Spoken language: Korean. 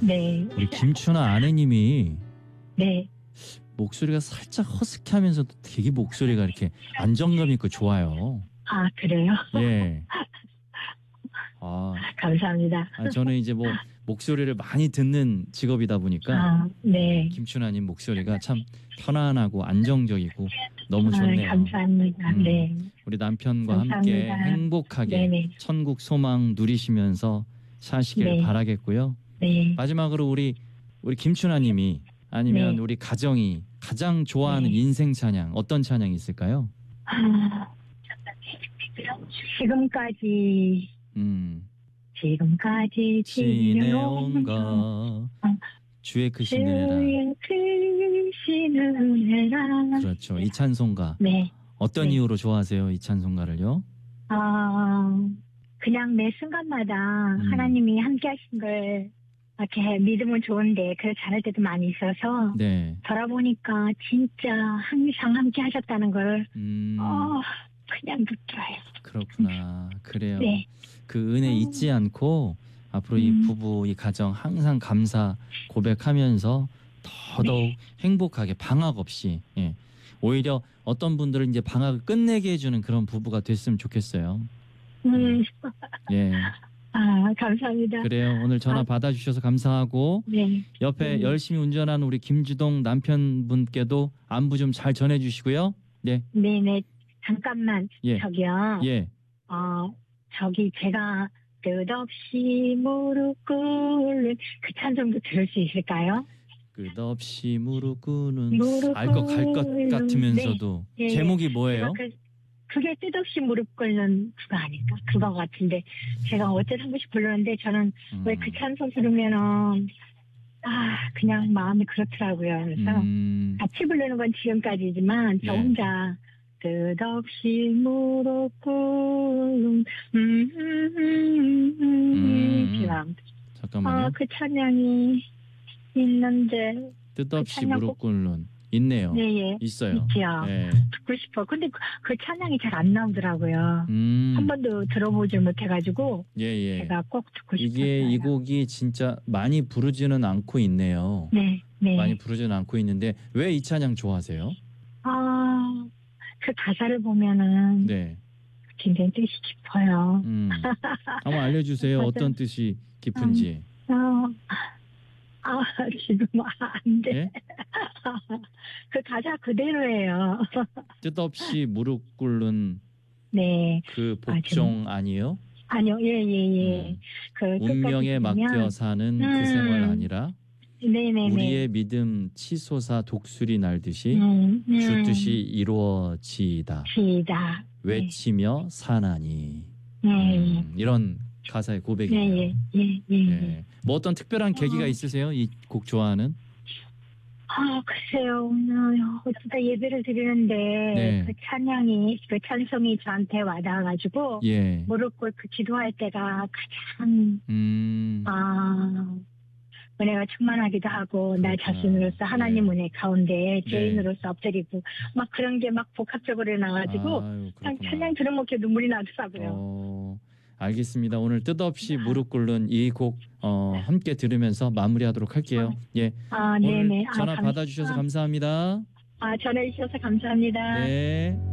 네. 우리 김춘아 아내님이 네. 목소리가 살짝 허스키하면서도 되게 목소리가 이렇게 안정감 있고 좋아요. 아, 그래요? 예. 아, 감사합니다. 저는 이제 뭐 목소리를 많이 듣는 직업이다 보니까 아, 네. 김춘아님 목소리가 참 편안하고 안정적이고 너무 좋네요. 감사합니다. 네. 우리 남편과 감사합니다. 함께 행복하게 네네. 천국 소망 누리시면서 사시길 네. 바라겠고요. 네. 마지막으로 우리 김춘아님이 아니면 네. 우리 가정이 가장 좋아하는 네. 인생 찬양 어떤 찬양이 있을까요? 아, 지금까지 지내온 것 주의 크신 은혜라. 주의 크신 은혜라. 그렇죠. 이 찬송가. 네. 어떤 네. 이유로 좋아하세요? 이 찬송가를요? 그냥 매 순간마다 하나님이 함께 하신 걸 이렇게 믿으면 좋은데 그렇지 않을 때도 많이 있어서 네. 돌아보니까 진짜 항상 함께 하셨다는 걸 그냥 느껴요. 그렇구나. 그래요. 네. 그 은혜 잊지 않고 앞으로 이 부부, 이 가정 항상 감사 고백하면서 더더욱 네. 행복하게 방학 없이 오히려 어떤 분들은 이제 방학을 끝내게 해주는 그런 부부가 됐으면 좋겠어요. 예. 감사합니다. 그래요. 오늘 전화 받아주셔서 감사하고 네. 옆에 열심히 운전하는 우리 김주동 남편분께도 안부 좀 잘 전해주시고요. 네. 네네. 잠깐만. 예. 저기요. 예. 저기 제가 끝없이 무릎 꿇는 그 찬송도 들을 수 있을까요? 끝없이 무릎 꿇는 무릎 알 것 갈 것 꿇는, 같으면서도 네. 제목이 뭐예요? 그게 뜻없이 무릎 꿇는 그거 아닐까? 그거 같은데 제가 어째 한 번씩 부르는데 저는 왜 그 찬송 들으면은 그냥 마음이 그렇더라고요. 그래서 같이 부르는 건 지금까지지만 저 혼자 끝없이 무릎 꿇는 잠깐만요. 그 찬양이 있는데 뜻없이 무릎 꿇는 있네요. 네, 있어요. 있죠. 네. 듣고 싶어. 근데 그 찬양이 잘 안 나오더라고요. 한 번도 들어보질 못해가지고 제가 꼭 듣고 싶었어요. 이게 이 곡이 진짜 많이 부르지는 않고 있네요. 네. 많이 부르지는 않고 있는데 왜 이 찬양 좋아하세요? 그 가사를 보면은 굉장히 뜻이 깊어요. 한번 알려주세요. 어떤 뜻이 깊은지. 지금 안 돼. 예? 그 가사 그대로예요. 뜻없이 무릎 꿇는 그 복종 아니에요? 아니요, 예. 그 운명에 맡겨 사는 그 생활 아니라 우리의 믿음 치솟아 독수리 날듯이 주 뜻이 이루어지이다. 외치며 사나니. 이런 가사의 고백이에요. 뭐 어떤 특별한 계기가 있으세요? 이 곡 좋아하는? 글쎄요. 오늘 어쩌다 예배를 드리는데 그 찬양이, 그 찬송이 저한테 와닿아가지고 무릎 꿇고 기도할 때가 가장 은혜가 충만하기도 하고 나 자신으로서 하나님 은혜 가운데 죄인으로서 엎드리고 막 그런 게 막 복합적으로 나와가지고 그냥 찬양 들으면 이렇게 눈물이 나더라고요. 알겠습니다. 오늘 뜻없이 무릎 꿇는 이 곡 함께 들으면서 마무리하도록 할게요. 오늘 네네. 전화 받아주셔서 감사합니다. 전화해 주셔서 감사합니다. 네.